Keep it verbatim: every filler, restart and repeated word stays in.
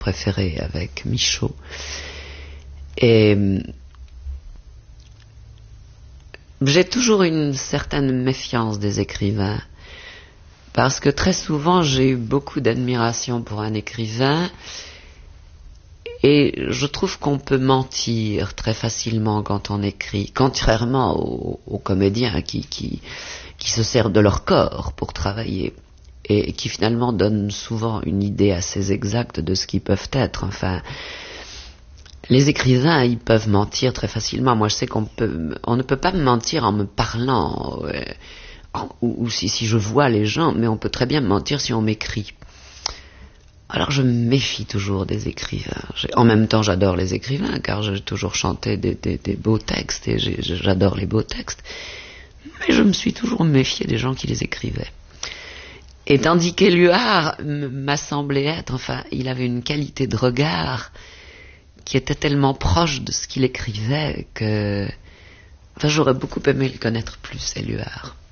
préféré avec Michaud. Et j'ai toujours une certaine méfiance des écrivains, parce que très souvent j'ai eu beaucoup d'admiration pour un écrivain, et je trouve qu'on peut mentir très facilement quand on écrit, contrairement aux, aux comédiens qui, qui, qui se servent de leur corps pour travailler, et qui finalement donnent souvent une idée assez exacte de ce qu'ils peuvent être. Enfin, les écrivains, ils peuvent mentir très facilement. Moi, je sais qu'on peut, on ne peut pas me mentir en me parlant, euh, en, ou, ou si, si je vois les gens, mais on peut très bien me mentir si on m'écrit. Alors, je me méfie toujours des écrivains. J'ai, en même temps, j'adore les écrivains, car j'ai toujours chanté des, des, des beaux textes, et j'ai, j'adore les beaux textes. Mais je me suis toujours méfié des gens qui les écrivaient. Et tandis qu'Éluard m'a semblé être, enfin, il avait une qualité de regard qui était tellement proche de ce qu'il écrivait que, enfin, j'aurais beaucoup aimé le connaître plus, Éluard.